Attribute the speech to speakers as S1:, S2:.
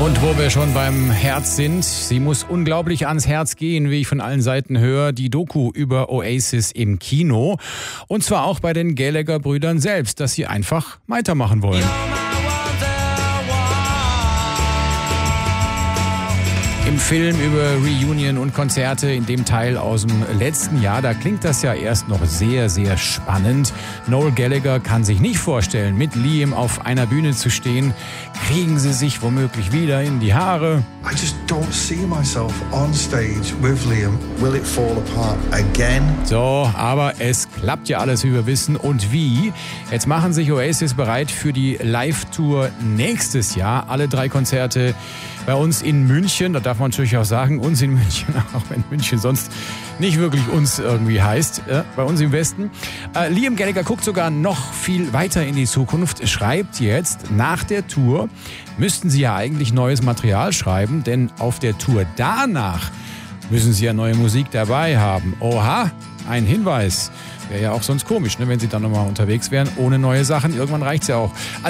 S1: Und wo wir schon beim Herz sind, sie muss unglaublich ans Herz gehen, wie ich von allen Seiten höre, die Doku über Oasis im Kino. Und zwar auch bei den Gallagher-Brüdern selbst, dass sie einfach weitermachen wollen. Im Film über Reunion und Konzerte in dem Teil aus dem letzten Jahr, da klingt das ja erst noch sehr, sehr spannend. Noel Gallagher kann sich nicht vorstellen, mit Liam auf einer Bühne zu stehen. Kriegen sie sich womöglich wieder in die Haare?
S2: I just don't see myself on stage with Liam. Will it fall apart again?
S1: So, aber es klappt ja alles, wie wir wissen. Und wie? Jetzt machen sich Oasis bereit für die Live-Tour nächstes Jahr. Alle 3 Konzerte bei uns in München. Da darf man natürlich auch sagen, uns in München, auch wenn München sonst nicht wirklich uns irgendwie heißt, bei uns im Westen. Liam Gallagher guckt sogar noch viel weiter in die Zukunft, schreibt jetzt, nach der Tour müssten sie ja eigentlich neues Material schreiben, denn auf der Tour danach müssen sie ja neue Musik dabei haben. Oha, ein Hinweis. Wäre ja auch sonst komisch, ne, wenn sie dann nochmal unterwegs wären ohne neue Sachen. Irgendwann reicht's ja auch.